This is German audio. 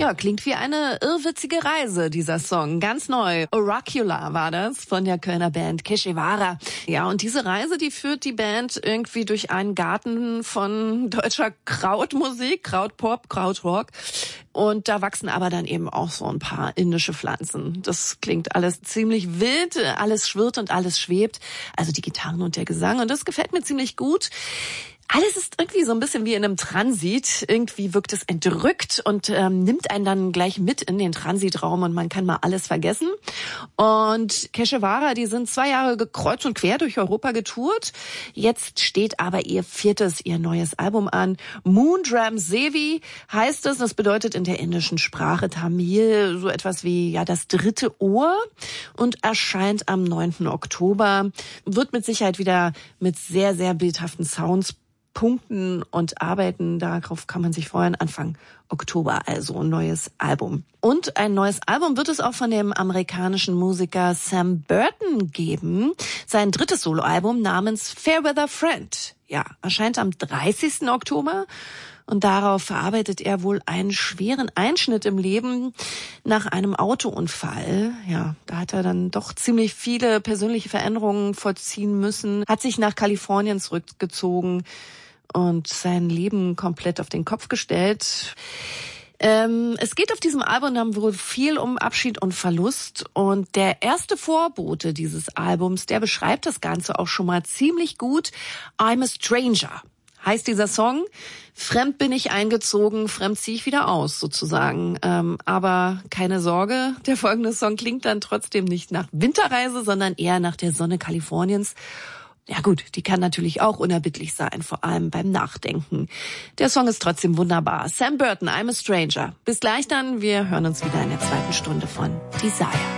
Ja, klingt wie eine irrwitzige Reise, dieser Song. Ganz neu. Oracular war das von der Kölner Band Keshivara. Ja, und diese Reise, die führt die Band irgendwie durch einen Garten von deutscher Krautmusik, Krautpop, Krautrock. Und da wachsen aber dann eben auch so ein paar indische Pflanzen. Das klingt alles ziemlich wild, alles schwirrt und alles schwebt. Also die Gitarren und der Gesang. Und das gefällt mir ziemlich gut. Alles ist irgendwie so ein bisschen wie in einem Transit. Irgendwie wirkt es entrückt und nimmt einen dann gleich mit in den Transitraum und man kann mal alles vergessen. Und Keshivara, die sind 2 Jahre kreuz und quer durch Europa getourt. Jetzt steht aber ihr neues Album an. Moondram Sevi heißt es. Das bedeutet in der indischen Sprache Tamil so etwas wie ja das dritte Ohr und erscheint am 9. Oktober. Wird mit Sicherheit wieder mit sehr, sehr bildhaften Sounds punkten und arbeiten. Darauf kann man sich freuen. Anfang Oktober also ein neues Album. Und ein neues Album wird es auch von dem amerikanischen Musiker Sam Burton geben. Sein drittes Soloalbum namens Fairweather Friend. Ja, erscheint am 30. Oktober. Und darauf verarbeitet er wohl einen schweren Einschnitt im Leben nach einem Autounfall. Ja, da hat er dann doch ziemlich viele persönliche Veränderungen vollziehen müssen, hat sich nach Kalifornien zurückgezogen und sein Leben komplett auf den Kopf gestellt. Es geht auf diesem Album dann wohl viel um Abschied und Verlust. Und der erste Vorbote dieses Albums, der beschreibt das Ganze auch schon mal ziemlich gut. I'm a Stranger heißt dieser Song. Fremd bin ich eingezogen, fremd ziehe ich wieder aus, sozusagen. Aber keine Sorge, der folgende Song klingt dann trotzdem nicht nach Winterreise, sondern eher nach der Sonne Kaliforniens. Ja gut, die kann natürlich auch unerbittlich sein, vor allem beim Nachdenken. Der Song ist trotzdem wunderbar. Sam Burton, I'm a Stranger. Bis gleich dann, wir hören uns wieder in der zweiten Stunde von Desire.